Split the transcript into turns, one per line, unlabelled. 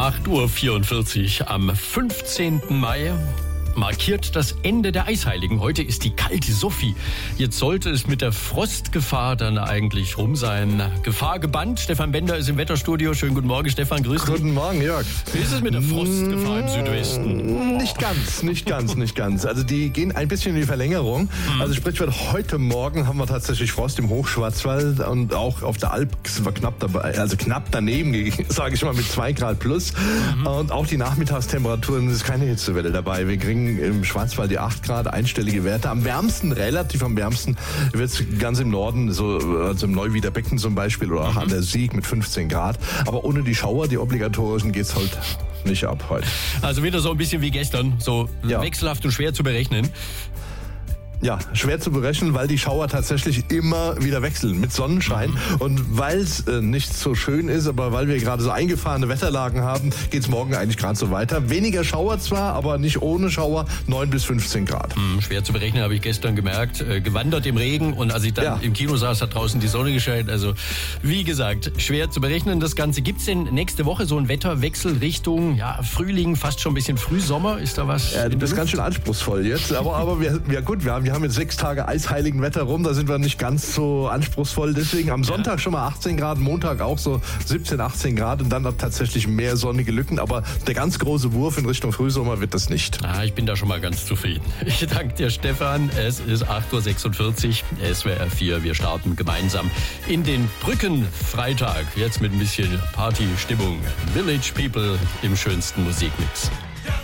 8:44 Uhr am 15. Mai markiert das Ende der Eisheiligen. Heute ist die kalte Sophie. Jetzt sollte es mit der Frostgefahr dann eigentlich rum sein. Gefahr gebannt. Stefan Bender ist im Wetterstudio. Schönen guten Morgen, Stefan. Grüß dich.
Guten Morgen, Jörg.
Wie ist es mit der Frostgefahr im Südwesten?
Nicht ganz. Also die gehen ein bisschen in die Verlängerung. Also sprich, heute Morgen haben wir tatsächlich Frost im Hochschwarzwald und auch auf der Alp sind wir knapp dabei, also knapp daneben, sage ich mal, mit 2 Grad plus. Und auch die Nachmittagstemperaturen, es ist keine Hitzewelle dabei. Wir kriegen im Schwarzwald die 8 Grad, einstellige Werte. Relativ am wärmsten wird es ganz im Norden, also im Neuwieder Becken zum Beispiel oder auch an der Sieg mit 15 Grad. Aber ohne die Schauer, die obligatorischen, geht's halt nicht ab heute.
Also wieder so ein bisschen wie gestern, so wechselhaft und schwer zu berechnen.
Ja, schwer zu berechnen, weil die Schauer tatsächlich immer wieder wechseln mit Sonnenschein. Und weil es nicht so schön ist, aber weil wir gerade so eingefahrene Wetterlagen haben, geht's morgen eigentlich gerade so weiter. Weniger Schauer zwar, aber nicht ohne Schauer, 9 bis 15 Grad.
Schwer zu berechnen, habe ich gestern gemerkt. Gewandert im Regen und als ich dann im Kino saß, hat draußen die Sonne gescheint. Also wie gesagt, schwer zu berechnen das Ganze. Gibt's denn nächste Woche so einen Wetterwechsel Richtung Frühling, fast schon ein bisschen Frühsommer? Ist da was?
Ja, das ist ganz schön anspruchsvoll jetzt. Aber wir haben jetzt 6 Tage eisheiligen Wetter rum, da sind wir nicht ganz so anspruchsvoll. Deswegen am Sonntag schon mal 18 Grad, Montag auch so 17, 18 Grad und dann tatsächlich mehr sonnige Lücken. Aber der ganz große Wurf in Richtung Frühsommer wird das nicht.
Ich bin da schon mal ganz zufrieden. Ich danke dir, Stefan. Es ist 8:46 Uhr, SWR 4. Wir starten gemeinsam in den Brückenfreitag. Jetzt mit ein bisschen Partystimmung. Village People im schönsten Musikmix.